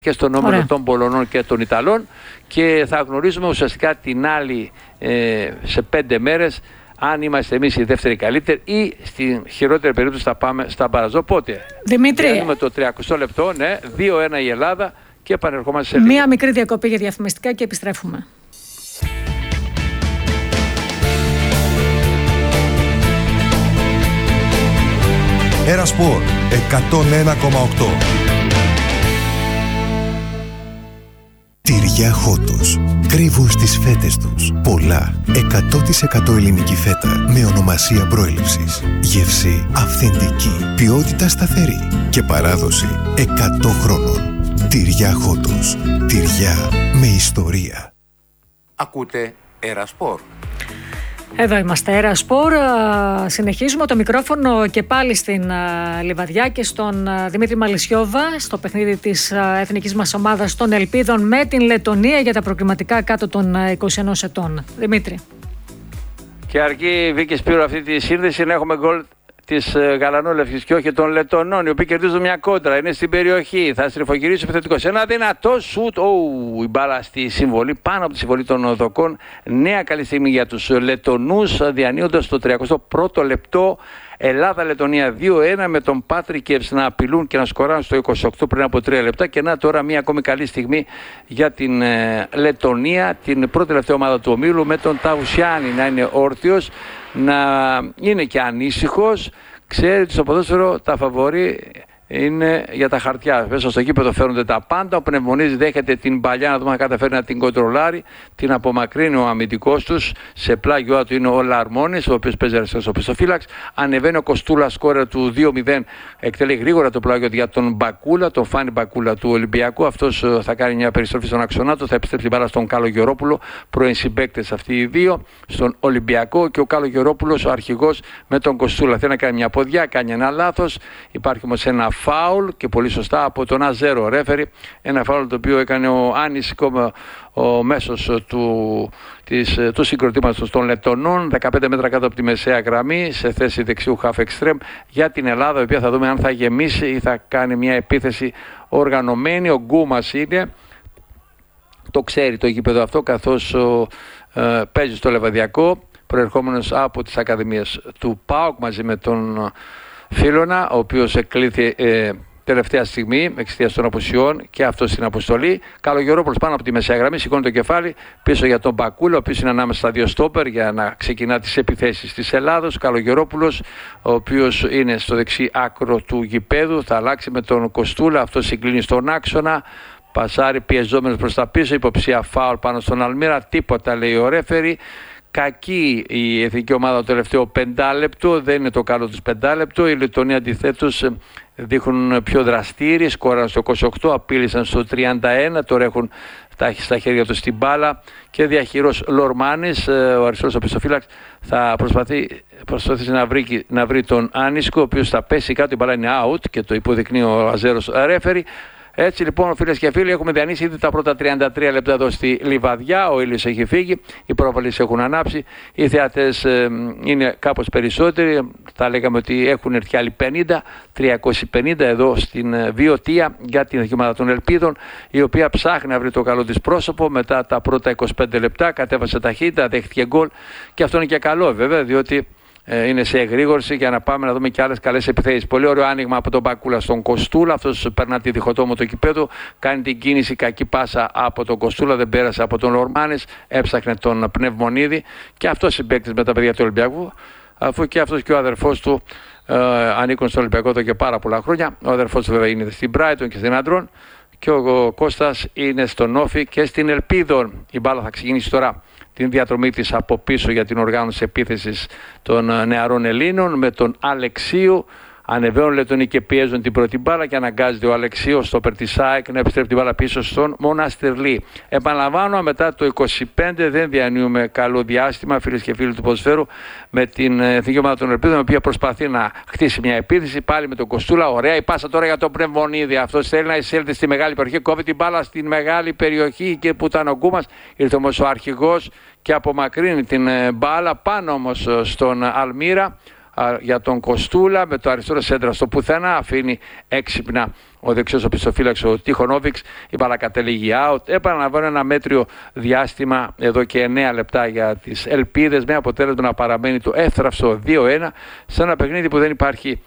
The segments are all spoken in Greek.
και στον όμιλο των Πολωνών και των Ιταλών, και θα γνωρίζουμε ουσιαστικά την άλλη σε 5 μέρες αν είμαστε εμείς οι δεύτεροι καλύτεροι ή στην χειρότερη περίπτωση θα πάμε στα μπαραζ. Οπότε, Δημήτρη, με το 30 λεπτό, 2-1 η Ελλάδα και επανερχόμαστε σε λίγο. Μία μικρή διακοπή για διαφημιστικά και επιστρέφουμε. Ερασπορ 101,8. Τυριά Χότος. Κρύβουν στις φέτες τους πολλά 100% ελληνική φέτα με ονομασία προέλευσης. Γεύση αυθεντική, ποιότητα σταθερή και παράδοση 100 χρόνων. Τυριά Χότος. Τυριά με ιστορία. Ακούτε Ερασπορ. Εδώ είμαστε, Ερασπορ. Συνεχίζουμε το μικρόφωνο και πάλι στην Λιβαδιά και στον Δημήτρη Μαλισσιώβα στο παιχνίδι της εθνικής μας ομάδας των Ελπίδων με την Λετονία για τα προκριματικά κάτω των 21 ετών. Δημήτρη. Και αρκεί, Βίκη Σπύρου, αυτή τη σύνδεση να έχουμε γκολ της γαλανόλευκης και όχι των Λετονών, οι οποίοι κερδίζουν μια κόντρα, είναι στην περιοχή, θα στριφογυρίσει επιθετικός. Ένα δυνατό σουτ, η μπάλα στη συμβολή, πάνω από τη συμβολή των Δοκών. Νέα καλή στιγμή για τους Λετονούς, διανύοντας το 31ο λεπτό. Ελλάδα-Λετωνία 2-1 με τον Πάτρικεβς να απειλούν και να σκοράρουν στο 28 πριν από 3 λεπτά. Και να τώρα μια ακόμη καλή στιγμή για την Λετωνία, την πρώτη τελευταία ομάδα του ομίλου, με τον Ταουσιάννη να είναι όρθιος, να είναι και ανήσυχος. Ξέρει ότι στο ποδόσφαιρο τα φαβορί είναι για τα χαρτιά. Μέσα στο γήπεδο φέρνονται τα πάντα. Ο Πνευμονίδης δέχεται την παλιά, να δούμε αν καταφέρει να την κοντρολάρει. Την απομακρύνει ο αμυντικός τους. Σε πλάγιο του είναι ο Λαρμόνης, ο οποίος παίζει αριστερός οπισθοφύλαξ. Ανεβαίνει ο Κοστούλας, σκόρερ του 2-0. Εκτελεί γρήγορα το πλάγιο για τον Μπακούλα, τον Φάνη Μπακούλα του Ολυμπιακού. Αυτός θα κάνει μια περιστροφή στον άξονα του. Θα επιστρέψει την μπάλα στον Καλογερόπουλο. Πρώην συμπαίκτες αυτοί οι δύο. Στον Ολυμπιακό, και ο Καλογερόπουλος, ο αρχηγός, με τον Κοστούλα. Θέλει να κάνει μια ποδιά, κάνει ένα λάθος. Υπάρχει όμως ένα φάουλ, και πολύ σωστά, από τον Αζέρο ρέφερι. Ένα φάουλ το οποίο έκανε ο Άνης, ο μέσος του συγκροτήματος των Λετονών, 15 μέτρα κάτω από τη μεσαία γραμμή, σε θέση δεξιού half extreme για την Ελλάδα, η οποία θα δούμε αν θα γεμίσει ή θα κάνει μια επίθεση οργανωμένη. Ο Γκούμας είναι, το ξέρει το γήπεδο αυτό, καθώς παίζει στο Λεβαδιακό, προερχόμενος από τις ακαδημίες του ΠΑΟΚ μαζί με τον Φίλωνα, ο οποίος εκλήθη τελευταία στιγμή εξαιτίας των απουσιών, και αυτό στην αποστολή. Καλογερόπουλος πάνω από τη μεσαία γραμμή, σηκώνει το κεφάλι πίσω για τον Μπακούλα, ο οποίος είναι ανάμεσα στα δύο στόπερ για να ξεκινά τις επιθέσεις της Ελλάδος. Καλογερόπουλος, ο οποίος είναι στο δεξί άκρο του γηπέδου, θα αλλάξει με τον Κοστούλα, αυτό συγκλίνει στον άξονα. Πασάρι πιεζόμενος προς τα πίσω, υποψία φάουλ πάνω στον Αλμύρα, τίποτα λέει ο ρέφερι. Κακή η εθνική ομάδα το τελευταίο 5 λεπτό, δεν είναι το καλό τους 5 λεπτό. Οι Λετονοί αντιθέτως δείχνουν πιο δραστήριοι, σκόραν στο 28, απείλησαν στο 31, τώρα έχουν στα χέρια τους την μπάλα, και διαχειρός Λορμάνης, ο αριστερός οπισθοφύλαξ, θα προσπαθήσει να βρει τον Άνισκο, ο οποίος θα πέσει κάτω, η μπάλα είναι out και το υποδεικνύει ο Αζέρος ρέφερι. Έτσι λοιπόν, φίλες και φίλοι, έχουμε διανύσει ήδη τα πρώτα 33 λεπτά εδώ στη Λιβαδιά. Ο ήλιος έχει φύγει, οι πρόβαλες έχουν ανάψει, οι θεατές είναι κάπως περισσότεροι. Θα λέγαμε ότι έχουν έρθει άλλοι 350 εδώ στην Βιωτία για την εθνική ομάδα των Ελπίδων, η οποία ψάχνει να βρει το καλό της πρόσωπο. Μετά τα πρώτα 25 λεπτά κατέβασε ταχύτητα, δέχτηκε γκολ, και αυτό είναι και καλό βέβαια, διότι είναι σε εγρήγορση για να πάμε να δούμε και άλλες καλές επιθέσεις. Πολύ ωραίο άνοιγμα από τον Μπακούλα στον Κοστούλα. Αυτός περνά τη διχοτόμο το κηπέδο, κάνει την κίνηση, κακή πάσα από τον Κοστούλα, δεν πέρασε από τον Λορμάνης, έψαχνε τον Πνευμονίδη, και αυτός συμπαίκτης με τα παιδιά του Ολυμπιακού, αφού και αυτός και ο αδερφός του ανήκουν στον Ολυμπιακό εδώ και πάρα πολλά χρόνια. Ο αδερφός του βέβαια είναι στην Brighton και στην Άντρον, και ο Κώστας είναι στον Όφη και στην Ελπίδων. Η μπάλα θα ξεκινήσει τώρα την διαδρομή της από πίσω για την οργάνωση επίθεσης των νεαρών Ελλήνων, με τον Αλεξίου. Ανεβαίνουν Λετονοί και πιέζουν την πρώτη μπάλα, και αναγκάζεται ο Αλεξίου, στόπερ της ΑΕΚ, να επιστρέφει την μπάλα πίσω στον Μοναστερλή. Επαναλαμβάνω, μετά το 25 δεν διανύουμε καλό διάστημα, φίλες και φίλοι του ποδοσφαίρου, με την εθνική ομάδα των Ελπίδων, η οποία προσπαθεί να χτίσει μια επίθεση πάλι με τον Κοστούλα. Ωραία η πάσα τώρα για τον Πνευμονίδη. Αυτός θέλει να εισέλθει στη μεγάλη περιοχή, κόβει την μπάλα στην μεγάλη περιοχή, και που ήταν ο Γκούμας. Ήρθε όμως ο αρχηγός και απομακρύνει την μπάλα πάνω όμως στον Αλμύρα. για τον Κοστούλα με το αριστερό σέντρα στο πουθενά. Αφήνει έξυπνα ο δεξιός οπισθοφύλαξ ο Τιχονόβιξ. Η μπάλα κατέληγε out. Επαναλαμβάνω ένα μέτριο διάστημα εδώ και 9 λεπτά για τις Ελπίδες, με αποτέλεσμα να παραμένει το εύθραυστο 2-1 σε ένα παιχνίδι που δεν υπάρχει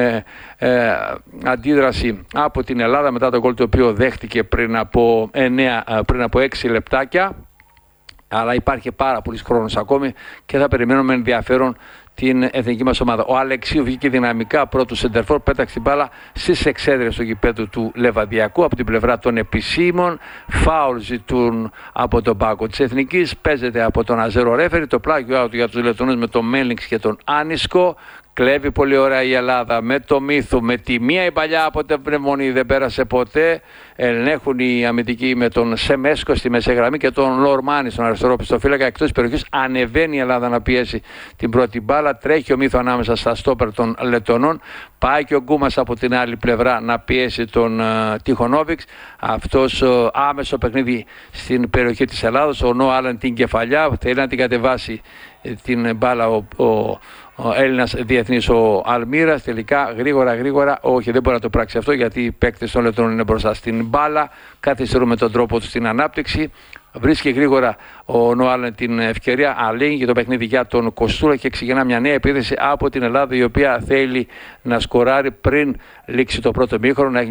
αντίδραση από την Ελλάδα μετά το γκολ το οποίο δέχτηκε πριν από 6 λεπτάκια. Αλλά υπάρχει πάρα πολύς χρόνος ακόμη και θα περιμένουμε ενδιαφέρον την εθνική μας ομάδα. Ο Αλεξίου βγήκε δυναμικά πρώτου σεντερφόρ, πέταξε την μπάλα στις εξέδρες του γηπέδου του Λεβαδιακού από την πλευρά των επισήμων. Φάουλ ζητούν από τον πάγκο της Εθνικής, παίζεται από τον Αζέρο ρέφερι, το πλάγιο out για τους Λετωνούς με τον Μέλινγκς και τον Άνισκο. Κλέβει πολύ ωραία η Ελλάδα με το Μύθου, με τη μία η παλιά από την Πνευμονή δεν πέρασε ποτέ. Ελέγχουν οι αμυντικοί με τον Σεμέσκο στη μέση γραμμή και τον Λορμάνη στον αριστερό πιστοφύλακα εκτός περιοχής. Ανεβαίνει η Ελλάδα να πιέσει την πρώτη μπάλα. Τρέχει ο Μύθου ανάμεσα στα στόπερ των Λετωνών. Πάει και ο Γκούμας από την άλλη πλευρά να πιέσει τον Τιχονόβιξ. Αυτός άμεσο παιχνίδι στην περιοχή της Ελλάδος. Ο Νο Άλεν την κεφαλιά. Θέλει να την κατεβάσει την μπάλα ο Έλληνας διεθνής ο Αλμύρας. Τελικά γρήγορα, όχι, δεν μπορεί να το πράξει αυτό γιατί οι παίκτες των Λετωνών είναι μπροστά στην μπάλα. Καθυστερούν με τον τρόπο του στην ανάπτυξη. Βρίσκει γρήγορα ο Νοάλεν την ευκαιρία, αλήγει το παιχνίδι για τον Κοστούλα και ξεκινά μια νέα επίθεση από την Ελλάδα, η οποία θέλει να σκοράρει πριν λήξει το πρώτο μήχρονο, να έχει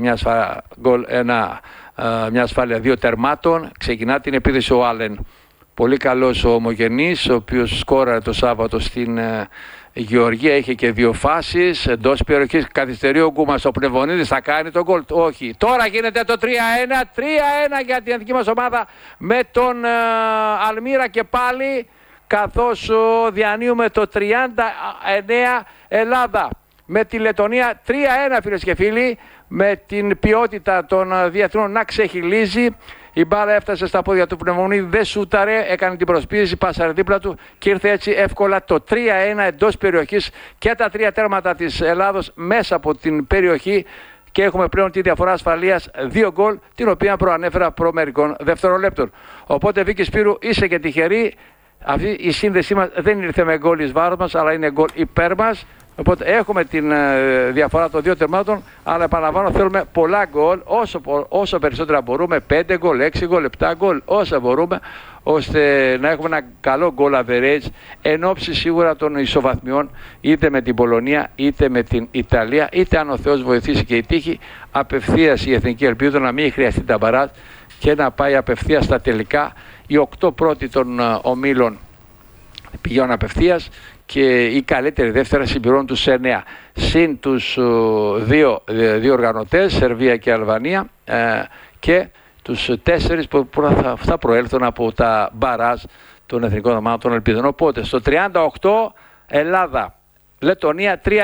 μια ασφάλεια 2 τερμάτων. Ξεκινά την επίθεση ο Άλεν. Πολύ καλός ο Ομογενής, ο οποίος σκόραρε το Σάββατο στην Γεωργία, είχε και 2 φάσεις εντός περιοχής. Καθυστερεί ο Γκούμας, ο Πνευμονίδης θα κάνει τον γκολ. Όχι. Τώρα γίνεται το 3-1 για την εθνική μας ομάδα με τον Αλμύρα και πάλι, καθώς διανύουμε το 39 Ελλάδα με τη Λετωνία 3-1 φίλες και φίλοι, με την ποιότητα των διεθνών να ξεχυλίζει. Η μπάλα έφτασε στα πόδια του Πνευμονίδη, δεν σούταρε, έκανε την προσπίεση, πάσαρε δίπλα του και ήρθε έτσι εύκολα το 3-1 εντός περιοχής και τα 3 τέρματα της Ελλάδος μέσα από την περιοχή και έχουμε πλέον τη διαφορά ασφαλείας 2 γκολ, την οποία προανέφερα προ μερικών δευτερολέπτων. Οπότε Βίκη Σπύρου, είσαι και τυχερή. Αυτή η σύνδεσή μας δεν ήρθε με γκολ εις βάρος μας, αλλά είναι γκολ υπέρ μας. Οπότε έχουμε την διαφορά των 2 τερμάτων, αλλά επαναλαμβάνω θέλουμε πολλά γκολ, όσο περισσότερα μπορούμε, 5 γκολ, 6 γκολ, 7 γκολ, όσα μπορούμε, ώστε να έχουμε ένα καλό γκολ average εν ώψη σίγουρα των ισοβαθμιών, είτε με την Πολωνία, είτε με την Ιταλία, είτε αν ο Θεός βοηθήσει και η τύχη, απευθείας η Εθνική ελπίδα να μην χρειαστεί τα μπαράζ και να πάει απευθείας στα τελικά. Οι 8 πρώτοι των ομίλων πηγαίνουν απευθείας και οι καλύτεροι δεύτερα συμπληρώνουν τους 9. Συν τους 2 οργανωτές, Σερβία και Αλβανία, και τους 4 που θα προέλθουν από τα μπαράζ των εθνικών ομάδων των ελπίδων. Οπότε στο 38 Ελλάδα, Λετωνία 3-1.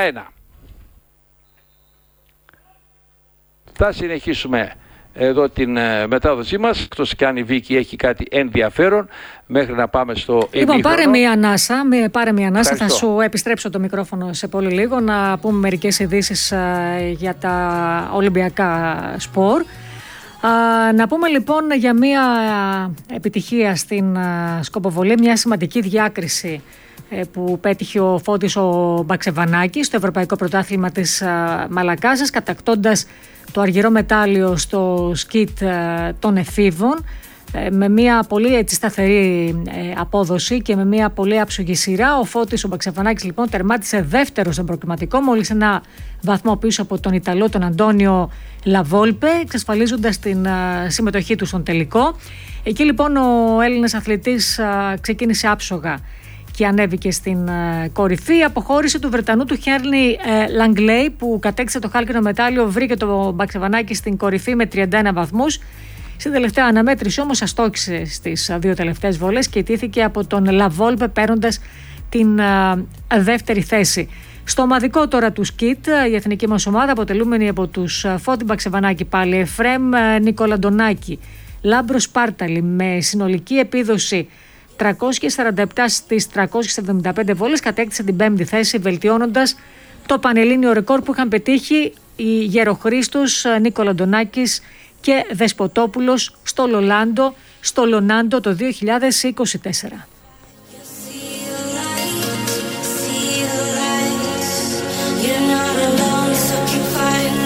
Θα συνεχίσουμε εδώ την μετάδοσή μας, εκτός και αν η Βίκη έχει κάτι ενδιαφέρον, μέχρι να πάμε στο ημίχρονο. Λοιπόν, πάρε μια ανάσα, θα σου επιστρέψω το μικρόφωνο σε πολύ λίγο, να πούμε μερικές ειδήσεις για τα Ολυμπιακά σπορ. Να πούμε λοιπόν για μια επιτυχία στην σκοποβολή, μια σημαντική διάκριση που πέτυχε ο Φώτης ο Μπαξεβανάκης στο Ευρωπαϊκό Πρωτάθλημα της Μαλακάσας, κατακτώντας το αργυρό μετάλλιο στο σκιτ των εφήβων, με μια πολύ έτσι σταθερή απόδοση και με μια πολύ άψογη σειρά. Ο Φώτης ο Μπαξεβανάκης λοιπόν τερμάτισε δεύτερο στον προκριματικό, μόλις ένα βαθμό πίσω από τον Ιταλό τον Αντώνιο Λαβόλπε, εξασφαλίζοντας την συμμετοχή του στον τελικό. Εκεί λοιπόν ο Έλληνας αθλητής ξεκίνησε άψογα και ανέβηκε στην κορυφή. Αποχώρησε του Βρετανού του Χέρλι Λαγκλέι, που κατέκτησε το χάλκινο μετάλλιο, βρήκε το Μπαξεβανάκη στην κορυφή με 31 βαθμούς. Στην τελευταία αναμέτρηση όμως αστόχησε στις 2 τελευταίες βολές και ιτήθηκε από τον Λαβόλπε, παίρνοντας την δεύτερη θέση. Στο ομαδικό τώρα του σκιτ, η εθνική μας ομάδα, αποτελούμενη από τους Φώτη Μπαξεβανάκη πάλι, Εφρέμ Νικολαντονάκη, Λάμπρο Σπάρταλη, με συνολική επίδοση 347 στις 375 βόλες, κατέκτησε την 5η θέση, βελτιώνοντας το πανελλήνιο ρεκόρ που είχαν πετύχει οι Γεροχρήστος, Νικολαντονάκης και Δεσποτόπουλος στο Λονάντο το 2024.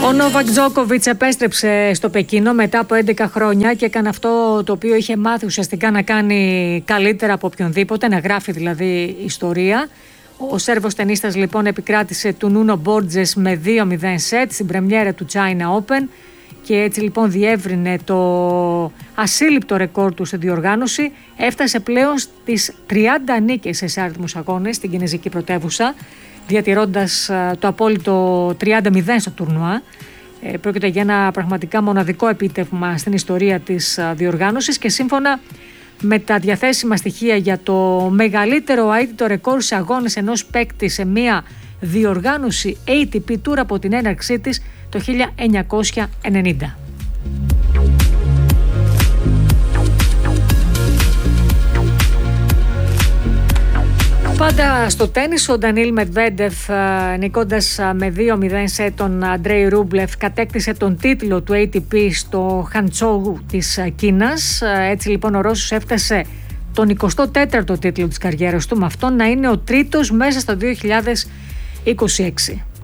Ο Νόβακ Τζόκοβιτς επέστρεψε στο Πεκίνο μετά από 11 χρόνια και έκανε αυτό το οποίο είχε μάθει ουσιαστικά να κάνει καλύτερα από οποιονδήποτε, να γράφει δηλαδή ιστορία. Ο Σέρβος τενίστας λοιπόν επικράτησε του Νούνο Μπόρτζες με 2-0 σετ στην πρεμιέρα του China Open και έτσι λοιπόν διεύρυνε το ασύλληπτο ρεκόρ του στη διοργάνωση. Έφτασε πλέον στις 30 νίκες σε άριθμους αγώνες στην κινεζική πρωτεύουσα, διατηρώντας το απόλυτο 30-0 στο τουρνουά. Πρόκειται για ένα πραγματικά μοναδικό επίτευγμα στην ιστορία της διοργάνωσης και σύμφωνα με τα διαθέσιμα στοιχεία για το μεγαλύτερο αίτητο ρεκόρ σε αγώνες ενός παίκτη σε μία διοργάνωση ATP Tour από την έναρξή της το 1990. Πάντα στο τένις, ο Ντανίλ Μετβέντεφ, νικώντας με 2-0 σε τον Αντρέι Ρούμπλεφ, κατέκτησε τον τίτλο του ATP στο Χαντσόου της Κίνας. Έτσι λοιπόν ο Ρώσος έφτασε τον 24ο τίτλο της καριέρας του, με αυτόν να είναι ο τρίτος μέσα στο 2026.